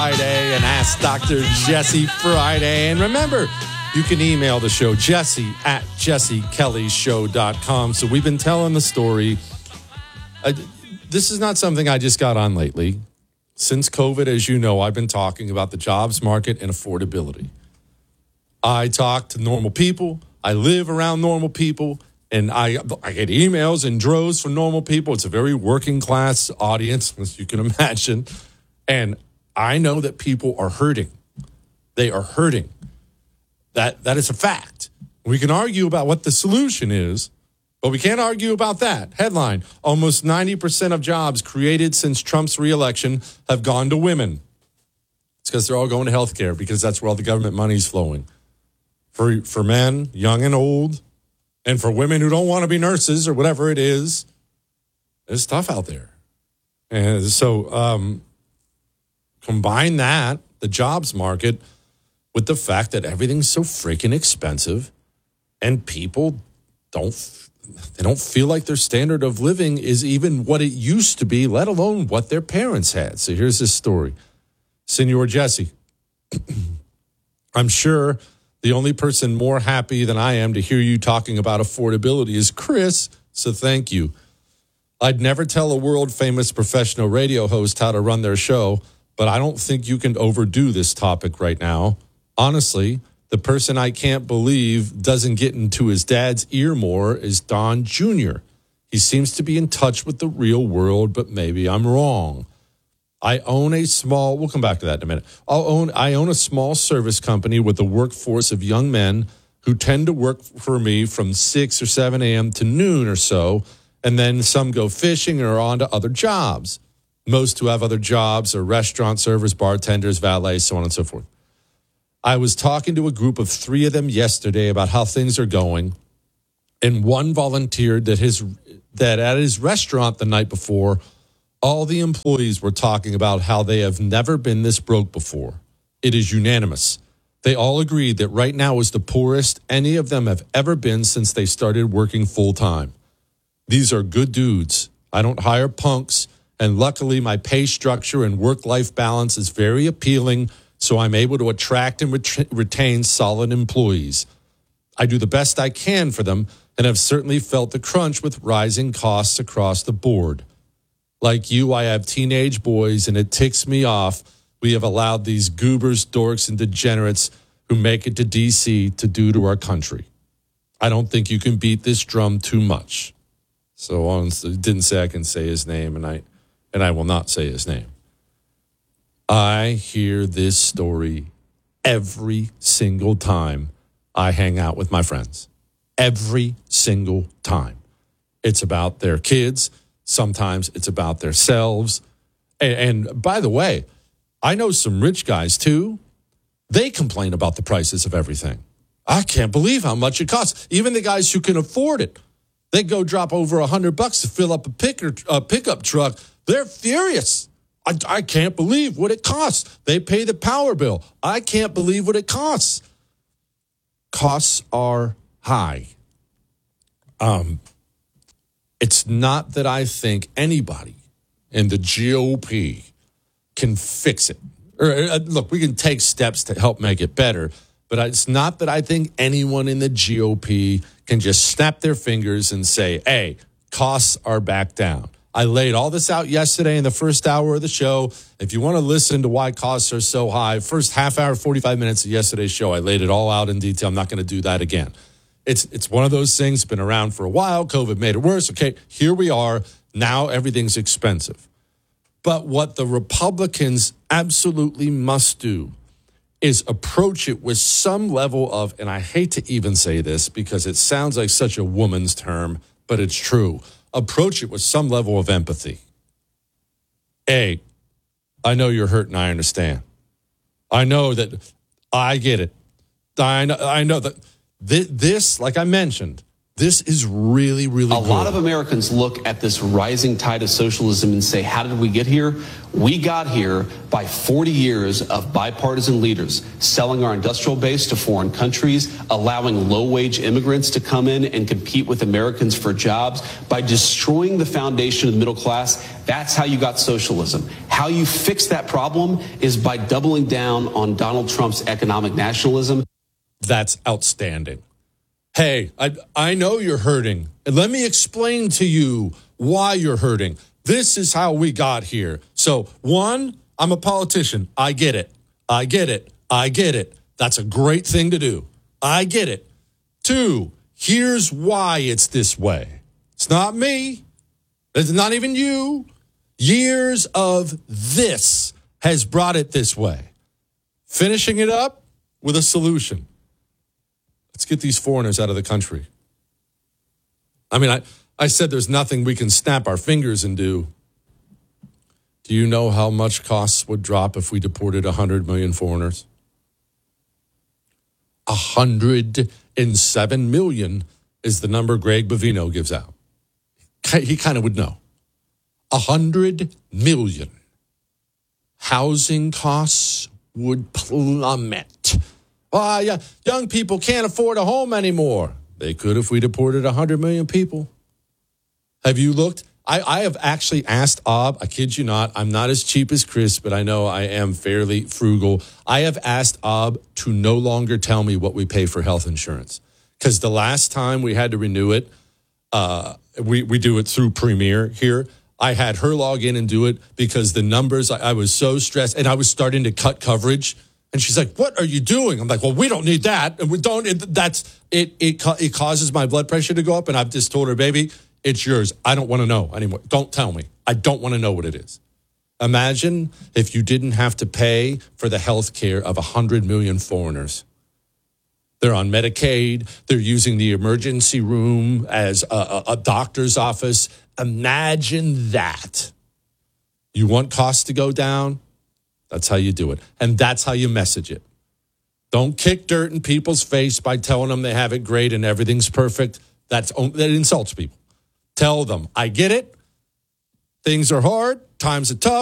Friday and Ask Dr. Jesse Friday. And remember, you can email the show, jesse@jessekellyshow.com. So we've been telling the story. This is not something I just got on lately. Since COVID, as you know, I've been talking about the jobs market and affordability. I talk to normal people. I live around normal people. And I get emails in droves from normal people. It's a very working class audience, as you can imagine. And I know that people are hurting. They are hurting. That is a fact. We can argue about what the solution is, but we can't argue about that. Headline, almost 90% of jobs created since Trump's reelection have gone to women. It's because they're all going to healthcare because that's where all the government money is flowing. For men, young and old, and for women who don't want to be nurses or whatever it is, there's stuff out there. And so combine that, the jobs market, with the fact that everything's so freaking expensive and people don't feel like their standard of living is even what it used to be, let alone what their parents had. So here's this story. Senor Jesse, I'm sure the only person more happy than I am to hear you talking about affordability is Chris, so thank you. I'd never tell a world-famous professional radio host how to run their show, but I don't think you can overdo this topic right now. Honestly, the person I can't believe doesn't get into his dad's ear more is Don Jr. He seems to be in touch with the real world, but maybe I'm wrong. We'll come back to that in a minute. I own a small service company with a workforce of young men who tend to work for me from 6 or 7 a.m. to noon or so, and then some go fishing or on to other jobs. Most who have other jobs are restaurant servers, bartenders, valets, so on and so forth. I was talking to a group of 3 of them yesterday about how things are going, and one volunteered that at his restaurant the night before, all the employees were talking about how they have never been this broke before. It is unanimous. They all agreed that right now is the poorest any of them have ever been since they started working full-time. These are good dudes. I don't hire punks, and luckily my pay structure and work-life balance is very appealing, so I'm able to attract and retain solid employees. I do the best I can for them and have certainly felt the crunch with rising costs across the board. Like you, I have teenage boys, and it ticks me off. We have allowed these goobers, dorks, and degenerates who make it to D.C. to do to our country. I don't think you can beat this drum too much. So on, didn't say I can say his name, and I will not say his name. I hear this story every single time I hang out with my friends. Every single time. It's about their kids. Sometimes it's about themselves. And by the way, I know some rich guys too. They complain about the prices of everything. I can't believe how much it costs. Even the guys who can afford it. They go drop over $100 to fill up a pickup truck. They're furious. I can't believe what it costs. They pay the power bill. I can't believe what it costs. Costs are high. It's not that I think anybody in the GOP can fix it. Look, we can take steps to help make it better, but it's not that I think anyone in the GOP can just snap their fingers and say, hey, costs are back down. I laid all this out yesterday in the first hour of the show. If you want to listen to why costs are so high, first half hour, 45 minutes of yesterday's show, I laid it all out in detail. I'm not going to do that again. It's one of those things, been around for a while. COVID made it worse. Okay, here we are. Now everything's expensive. But what the Republicans absolutely must do is approach it with some level of, and I hate to even say this because it sounds like such a woman's term, but it's true. Approach it with some level of empathy. Hey, I know you're hurt and I understand. I know that I get it. I know that this, like I mentioned, This is really, really good. A lot of Americans look at this rising tide of socialism and say, how did we get here? We got here by 40 years of bipartisan leaders selling our industrial base to foreign countries, allowing low-wage immigrants to come in and compete with Americans for jobs, by destroying the foundation of the middle class. That's how you got socialism. How you fix that problem is by doubling down on Donald Trump's economic nationalism. That's outstanding. Hey, I know you're hurting. And let me explain to you why you're hurting. This is how we got here. So, one, I'm a politician. I get it. I get it. I get it. That's a great thing to do. I get it. Two, here's why it's this way. It's not me. It's not even you. Years of this has brought it this way. Finishing it up with a solution. Let's get these foreigners out of the country. I mean, I said there's nothing we can snap our fingers and do. Do you know how much costs would drop if we deported 100 million foreigners? 107 million is the number Greg Bovino gives out. He kind of would know. 100 million. Housing costs would plummet. Yeah, young people can't afford a home anymore. They could if we deported 100 million people. Have you looked? I have actually asked Ob, I kid you not, I'm not as cheap as Chris, but I know I am fairly frugal. I have asked Ob to no longer tell me what we pay for health insurance. Because the last time we had to renew it, we do it through Premier here. I had her log in and do it because the numbers, I was so stressed and I was starting to cut coverage. And she's like, what are you doing? I'm like, well, we don't need that. And we don't, it causes my blood pressure to go up. And I've just told her, baby, it's yours. I don't want to know anymore. Don't tell me. I don't want to know what it is. Imagine if you didn't have to pay for the health care of 100 million foreigners. They're on Medicaid. They're using the emergency room as a doctor's office. Imagine that. You want costs to go down? That's how you do it. And that's how you message it. Don't kick dirt in people's face by telling them they have it great and everything's perfect. That insults people. Tell them, I get it. Things are hard. Times are tough.